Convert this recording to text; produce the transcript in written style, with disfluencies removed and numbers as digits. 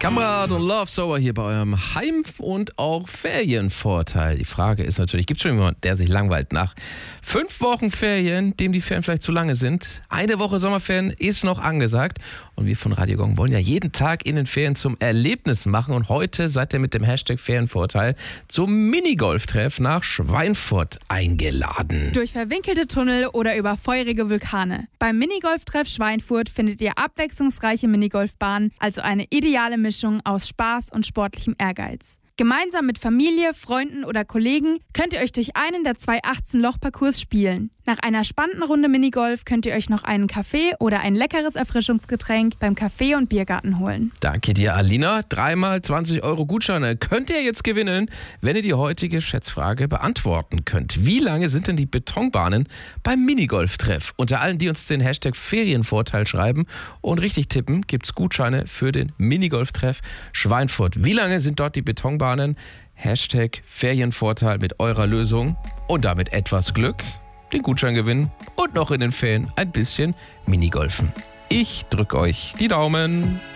Kamerad und Love Sober hier bei eurem Heim- und auch Ferienvorteil. Die Frage ist natürlich, gibt es schon jemanden, der sich langweilt nach 5 Wochen Ferien, dem die Ferien vielleicht zu lange sind? Eine Woche Sommerferien ist noch angesagt. Und wir von Radio Gong wollen ja jeden Tag in den Ferien zum Erlebnis machen. Und heute seid ihr mit dem Hashtag Ferienvorteil zum Minigolftreff nach Schweinfurt eingeladen. Durch verwinkelte Tunnel oder über feurige Vulkane. Beim Minigolftreff Schweinfurt findet ihr abwechslungsreiche Minigolfbahnen, also eine ideale Mischung aus Spaß und sportlichem Ehrgeiz. Gemeinsam mit Familie, Freunden oder Kollegen könnt ihr euch durch einen der 2 18-Loch-Parcours spielen. Nach einer spannenden Runde Minigolf könnt ihr euch noch einen Kaffee oder ein leckeres Erfrischungsgetränk beim Café- und Biergarten holen. Danke dir, Alina. 3x 20 Euro Gutscheine könnt ihr jetzt gewinnen, wenn ihr die heutige Schätzfrage beantworten könnt. Wie lange sind denn die Betonbahnen beim Minigolftreff? Unter allen, die uns den Hashtag Ferienvorteil schreiben und richtig tippen, gibt's Gutscheine für den Minigolftreff Schweinfurt. Wie lange sind dort die Betonbahnen? Hashtag Ferienvorteil mit eurer Lösung und damit etwas Glück, den Gutschein gewinnen und noch in den Ferien ein bisschen Minigolfen. Ich drücke euch die Daumen.